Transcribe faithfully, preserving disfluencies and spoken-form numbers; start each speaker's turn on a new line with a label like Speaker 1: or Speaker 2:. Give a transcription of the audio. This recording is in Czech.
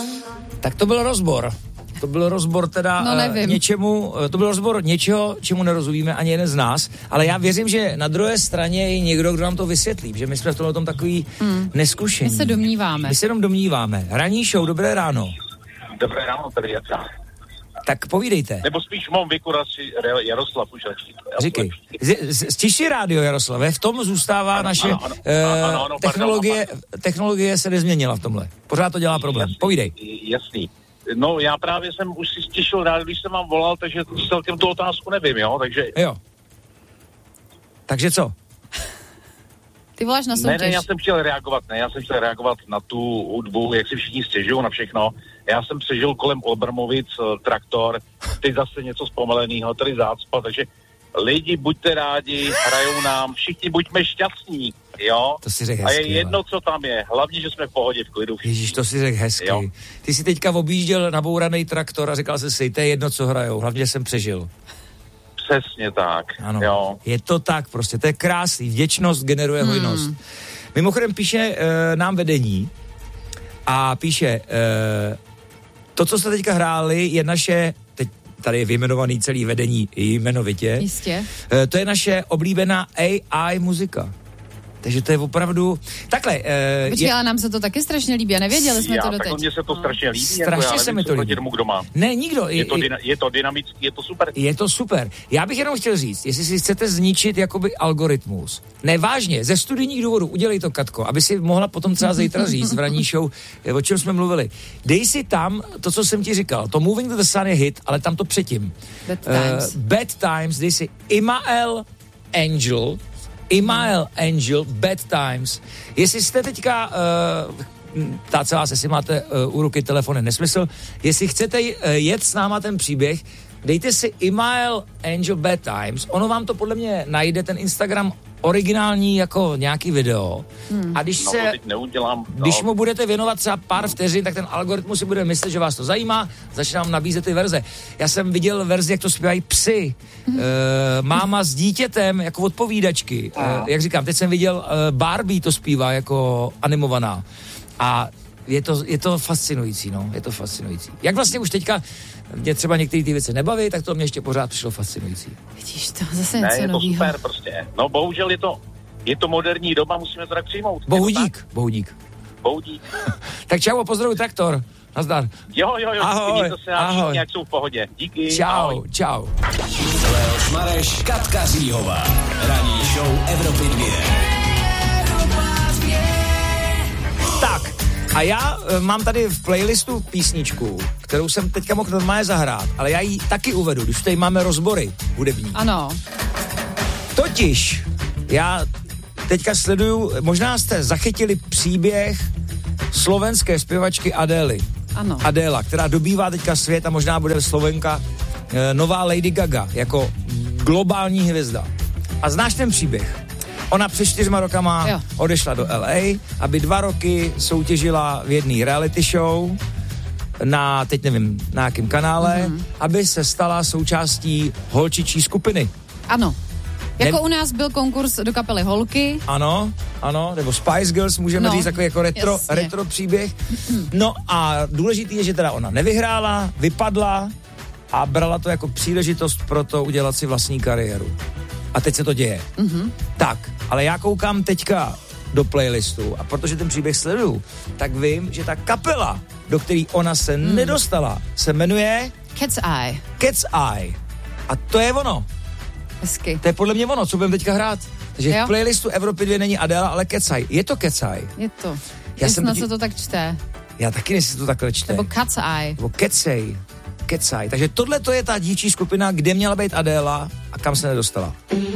Speaker 1: Tak to byl rozbor. To byl rozbor teda
Speaker 2: no,
Speaker 1: uh, něčemu, to byl rozbor něčeho, čemu nerozumíme ani jeden z nás, ale já věřím, že na druhé straně je někdo, kdo nám to vysvětlí, že my jsme v tomhle tom takový hmm. neskušení.
Speaker 2: My se domníváme.
Speaker 1: My se jenom domníváme. Ranní show, dobré ráno.
Speaker 3: Dobré ráno, tady Jacka.
Speaker 1: Tak povídejte.
Speaker 3: Nebo spíš v mém věku Jaroslav už lepší.
Speaker 1: Říkej. Stiž rádio, Jaroslave, v tom zůstává ano, naše ano, ano, uh, ano, ano, technologie, pardon, technologie se nezměnila v tomhle. Pořád to dělá problém.
Speaker 3: Jasný,
Speaker 1: Povídej.
Speaker 3: Jasný. No já právě jsem už si stěšil rád, když jsem vám volal, takže celkem tu otázku nevím, jo, takže...
Speaker 1: Jo. Takže co?
Speaker 2: Ty voláš na soutěž.
Speaker 3: Ne, ne, já jsem chtěl reagovat, ne, já jsem chtěl reagovat na tu hudbu, jak si všichni stěžují na všechno. Já jsem přežil kolem Olbramovic, traktor, teď zase něco zpomaleného, tady zácpa, takže lidi, buďte rádi, hrajou nám, všichni buďme šťastní, jo?
Speaker 1: To si řekl
Speaker 3: hezky,
Speaker 1: hezky,
Speaker 3: a je jedno, co tam je, hlavně, že jsme v pohodě, v klidu.
Speaker 1: Ježíš, to si řekl hezky. Jo? Ty si teďka objížděl nabouraný traktor a říkal jsi si, to je jedno, co hrajou, hlavně, že jsem přežil.
Speaker 3: Přesně tak,
Speaker 1: ano.
Speaker 3: Jo.
Speaker 1: Je to tak prostě, to je krásný, vděčnost generuje hmm. hojnost. Mimochodem píše e, nám vedení a píše, e, to, co jste teďka hráli, je naše, teď tady je vyjmenovaný celý vedení jmenovitě.
Speaker 2: Jistě.
Speaker 1: E, to je naše oblíbená A I muzika. Takže to je opravdu... Takhle... Uh,
Speaker 2: Počkej,
Speaker 1: je...
Speaker 2: ale nám se to taky strašně líbí a nevěděli jsme
Speaker 3: já,
Speaker 2: to doteď.
Speaker 3: Já, mně se to strašně líbí.
Speaker 1: Strašně
Speaker 3: jako
Speaker 1: se mi to líbí.
Speaker 3: Kdo má.
Speaker 1: Ne, nikdo.
Speaker 3: Je, je, to dyna, je to dynamický, je to super.
Speaker 1: Je to super. Já bych jenom chtěl říct, jestli si chcete zničit jakoby algoritmus. Ne, vážně, ze studijních důvodů udělej to, Katko, aby si mohla potom třeba zítra říct v ranní show, o čem jsme mluvili. Dej si tam to, co jsem ti říkal. To Moving to the Sun je hit, ale tam to předtím.
Speaker 2: Bad Times.
Speaker 1: Uh, Bad Times, dej si Imael Angel, Imael Angel, Bad Times. Jestli jste teďka, uh, ptáte vás, jestli máte uh, u ruky telefon, je nesmysl, jestli chcete uh, jet s náma ten příběh, dejte si Imael Angel, Bad Times, ono vám to podle mě najde, ten Instagram originální jako nějaký video. Hmm. A když
Speaker 3: no,
Speaker 1: se,
Speaker 3: neudělám, no.
Speaker 1: když mu budete věnovat třeba pár vteřin, tak ten algoritmus si bude myslet, že vás to zajímá, začne vám nabízet ty verze. Já jsem viděl verzi, jak to zpívají psy. Hmm. E, máma s dítětem, jako odpovídačky. E, jak říkám, teď jsem viděl e, Barbie to zpívá jako animovaná. A je to, je to fascinující, no, je to fascinující. Jak vlastně už teďka mě třeba některé ty věci nebaví, tak to mě ještě pořád přišlo fascinující.
Speaker 2: Vidíš to, zase
Speaker 3: ne,
Speaker 2: něco
Speaker 3: je to
Speaker 2: novýho.
Speaker 3: super prostě. No bohužel je to, je to moderní doba, musíme to tak přijmout.
Speaker 1: Bohudík, bohudík.
Speaker 3: Bohudík.
Speaker 1: Tak čau a pozdravuj traktor. Nazdar.
Speaker 3: Jo, jo, jo,
Speaker 1: ahoj,
Speaker 3: to se
Speaker 1: ahoj.
Speaker 3: nějak jsou v pohodě. Díky.
Speaker 1: Čau,
Speaker 3: ahoj.
Speaker 1: čau.
Speaker 4: Leoš Mareš, Katka Říhová. Ranní show Evropy dvě.
Speaker 1: Tak. A já e, mám tady v playlistu písničku, kterou jsem teďka mohl normálně zahrát, ale já ji taky uvedu, když tady máme rozbory hudební.
Speaker 2: Ano.
Speaker 1: Totiž, já teďka sleduju, možná jste zachytili příběh slovenské zpěvačky Adély.
Speaker 2: Ano.
Speaker 1: Adéla, která dobývá teďka svět a možná bude Slovenka e, nová Lady Gaga, jako globální hvězda. A znáš ten příběh? Ona před čtyřma rokama jo. odešla do L A, aby dva roky soutěžila v jedné reality show na, teď nevím, na jakém kanále, mm-hmm. aby se stala součástí holčičí skupiny.
Speaker 2: Ano. Jako
Speaker 1: ne...
Speaker 2: u nás byl konkurs do kapely Holky.
Speaker 1: Ano, ano, nebo Spice Girls, můžeme
Speaker 2: no,
Speaker 1: říct, takový jako retro, retro příběh. No a důležitý je, že teda ona nevyhrála, vypadla a brala to jako příležitost pro to udělat si vlastní kariéru. A teď se to děje. Mm-hmm. Tak, ale já koukám teďka do playlistu a protože ten příběh sleduju, tak vím, že ta kapela, do které ona se mm. nedostala, se jmenuje
Speaker 2: Cat's Eye.
Speaker 1: Cat's Eye. A to je ono.
Speaker 2: Hezky.
Speaker 1: To je podle mě ono, co budeme teďka hrát. Takže
Speaker 2: jo.
Speaker 1: v playlistu Evropy dvě není Adéla, ale Cat's Eye. Je to Cat's Eye.
Speaker 2: Je to.
Speaker 1: Já jsem
Speaker 2: snad
Speaker 1: tě...
Speaker 2: se to tak čte.
Speaker 1: Já taky nejsi to takhle čte.
Speaker 2: Nebo Cat's Eye.
Speaker 1: Nebo Cat's Eye. Cat's Eye. Takže tohle to je ta dívčí skupina, kde měla být Adéla a kam se nedostala.